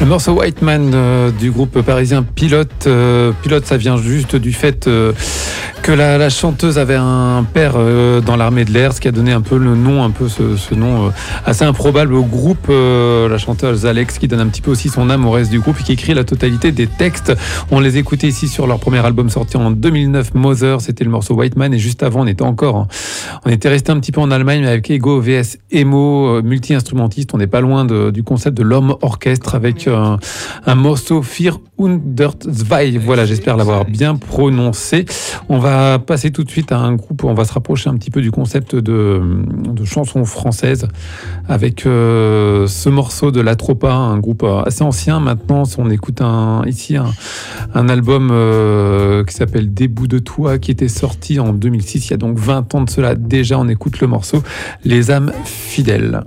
Le morceau White Man du groupe parisien Pilote. Pilote, ça vient juste du fait que la chanteuse avait un père dans l'armée de l'air, ce qui a donné un peu le nom, ce nom assez improbable au groupe. La chanteuse Alex, qui donne un petit peu aussi son âme au reste du groupe et qui écrit la totalité des textes. On les écoutait ici sur leur premier album sorti en 2009, Mother. C'était le morceau White Man, et juste avant on était resté un petit peu en Allemagne avec Ego vs Emo, multi-instrumentiste. On n'est pas loin du concept de l'homme orchestre avec un morceau Vier Hundert Zwei. Voilà, j'espère l'avoir bien prononcé. On va passer tout de suite à un groupe, on va se rapprocher un petit peu du concept de chansons françaises avec ce morceau de La Tropa, un groupe assez ancien maintenant. On écoute un album qui s'appelle Des bouts de toi, qui était sorti en 2006, il y a donc 20 ans de cela déjà. On écoute le morceau Les âmes fidèles.